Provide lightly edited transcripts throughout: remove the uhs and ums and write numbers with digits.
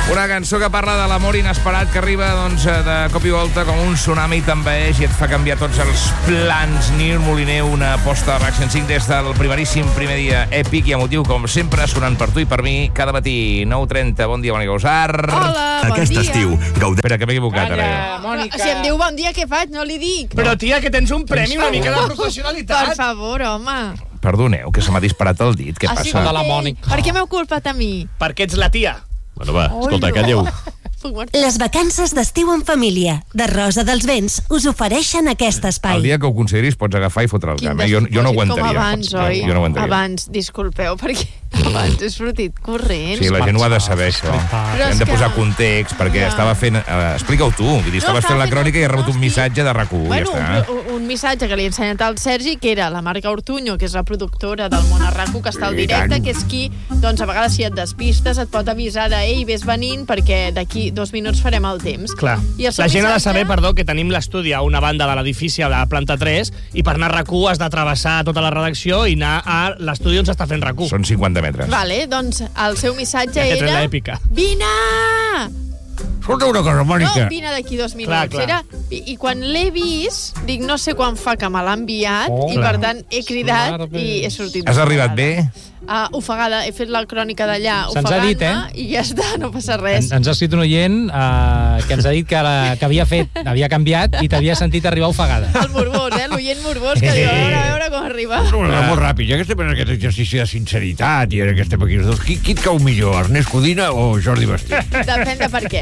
Una cançó que parla de l'amor inesperat que arriba doncs, de cop i volta com un tsunami t'envaeix i et fa canviar tots els plans. Nil Moliner, una aposta de RAC 105 des del primeríssim primer dia èpic i emotiu, com sempre, sonant per tu i per mi cada matí, 9:30. Bon dia, Mònica Usar. Hola, bon Aquest dia. estiu, gaudeix... Espera, que m'he equivocat, ara. Mònica. Si em diu bon dia, què faig? No li dic. Però, tia, que tens un premi, una mica de professionalitat. Per favor, home. Perdoneu, que se m'ha disparat el dit. Què Ah, sí, passa? de la Mònica. Per què m'heu culpat a mi? Perquè ets la tia. Bueno, va, escolta, calleu. Les vacances d'estiu en família de Rosa dels Vents us ofereixen aquest espai. El dia que ho consideris pots agafar i fotre el camp. Jo no aguantaria. Com abans, oi? Jo no aguantaria. Abans, disculpeu, perquè abans he sortit corrents. Sí, la gent ho ha de saber, això. Però Hem és de que- posar context, perquè Ja. estava fent... Explica-ho tu. Vull dir, estaves fent la crònica i has rebut un missatge de RAC1. Bueno, Ja està. un missatge que li he ensenyat al Sergi, que era la Marga Ortuño, que és la productora del Món a RAC1, que està al directe, que és qui, doncs, a vegades, si et despistes, et pot avisar de «Ei, vés venint, perquè d'aquí 2 minuts farem el temps». Clar. I el seu La gent ha de missatge- saber, perdó, que tenim l'estudi a una banda de l'edifici, a la planta 3, i per anar a RAC1 has de travessar tota la redacció i anar a l'estudi on s'està fent RAC1. Són 50 metres. Vale, doncs el seu missatge Aquesta és era... l'èpica. Vine! Escolta una cosa, No, vine d'aquí 2 minuts. Clar. Era... I quan l'he vist, dic, no sé quan fa que me l'ha enviat, i clar. per tant he cridat i he sortit. Has arribat bé? Ofegada, he fet la crònica d'allà Se'ns ha dit, ofegant-me i ja està, no passa res. Ens ha escrit un oient que ens ha dit que havia canviat i t'havia sentit arribar ofegada. El morbós, l'oient morbós, que diu, a veure com arriba. Molt ràpid, ja que estem en aquest exercici de sinceritat i ara que estem aquí els dos, qui et cau millor, Ernest Codina o Jordi Bastí? Depèn de per què.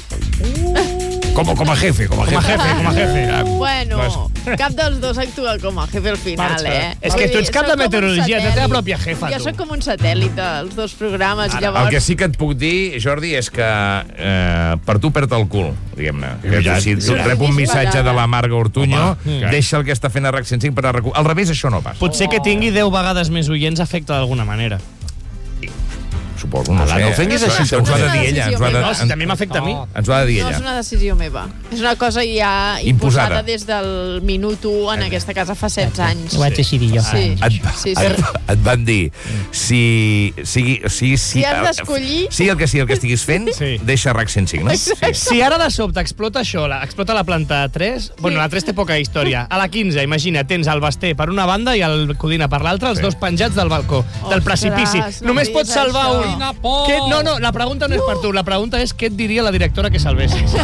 Com a jefe, com a jefe. Bueno, cap dels dos actua com a jefe al final, És que tu ets cap de meteorologia, ets la teva pròpia jefa, Jo tu. sóc com un satèl·lit dels dos programes, El llavors... que sí que et puc dir, Jordi, és que per tu perd el cul, diguem-ne. Si tu rep un missatge de la Marga Ortuño, deixa el que està fent a RAC 105 per a RAC1. Al revés, això no passa. Potser que tingui 10 vegades més oients afecta d'alguna manera. Suposo, no sé. no ofenguis així, Ens ho ha de dir ella. No, si també m'afecta a mi. Ens ho ha de dir No és ella. una decisió meva. És una cosa ja Imposada. imposada des del minut 1 en aquesta casa fa 16 anys. Ho vaig decidir jo. Sí, sí. Et van dir, si has d'escollir... Sí, el que estiguis fent, Sí. deixa RAC 105, no? Sí. Si ara de sobte explota això, explota la planta 3, bueno, la 3 té poca història. A la 15, imagina, tens el Basté per una banda i el Codina per l'altra, els dos penjats del balcó, del precipici. no Només diguis pots salvar això. un. Quina por! No, la pregunta no és per tu, la pregunta és què et diria la directora que salvessis.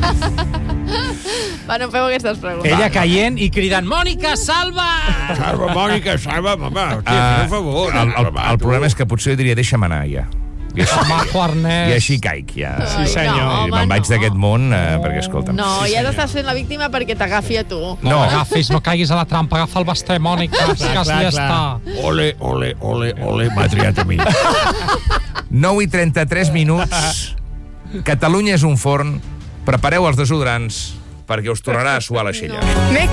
Va, no feu aquestes preguntes. Ella caient i cridant, Mònica, salva! Salva, Mònica, salva, mama. Hòstia, fes un favor. El problema és que potser diria, deixa'm anar, ja. I Home, així caic, ja. Sí, senyor. No, I me'n vaig no. d'aquest món, perquè, escolta'm... No, ja t'estàs fent la víctima perquè t'agafi a tu. No, agafis, no caiguis a la trampa, agafa el Basté, Mònica, que clar, ja clar. està. Ole, m'ha triat a mi. 9:33 minuts. Catalunya és un forn. Prepareu els desodorants perquè us tornarà a suar l'aixella.